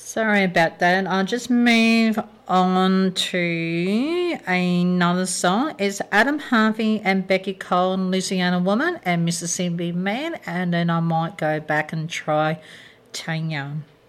Sorry about that. I'll just move on to another song. It's Adam Harvey and Becky Cole, Louisiana Woman and Mississippi Man, and then I might go back and try Tanya.